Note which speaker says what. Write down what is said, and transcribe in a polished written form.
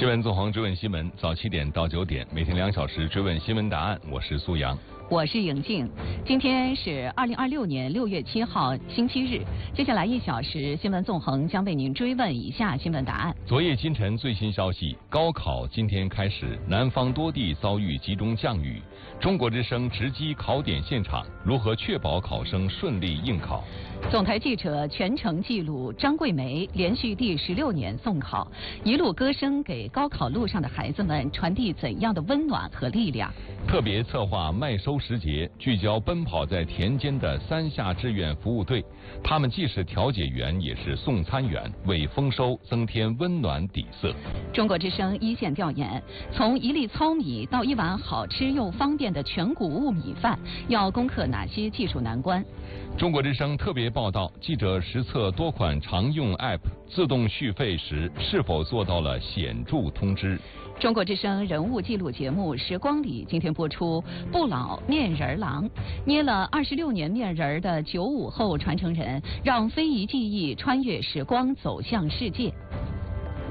Speaker 1: 新闻纵横追问新闻，早7点到9点，每天2小时追问新闻答案。我是苏阳，
Speaker 2: 我是颖静。今天是2026年6月7号，星期日。接下来1小时，新闻纵横将为您追问以下新闻答案。
Speaker 1: 昨夜今晨最新消息：高考今天开始，南方多地遭遇集中降雨。中国之声直击考点现场，如何确保考生顺利应考？
Speaker 2: 总台记者全程记录张桂梅连续第16年送考，一路歌声给高考路上的孩子们传递怎样的温暖和力量？
Speaker 1: 特别策划麦收时节，聚焦奔跑在田间的3下志愿服务队，他们既是调解员，也是送餐员，为丰收增添温暖底色。
Speaker 2: 中国之声一线调研，从一粒糙米到一碗好吃又方便的全谷物米饭，要攻克哪些技术难关？
Speaker 1: 中国之声特别报道，记者实测多款常用 App 自动续费时是否做到了显著通知。
Speaker 2: 中国之声人物记录节目《时光里》今天播出，不老面人郎，捏了26年面人的95后传承人，让非遗技艺穿越时光走向世界。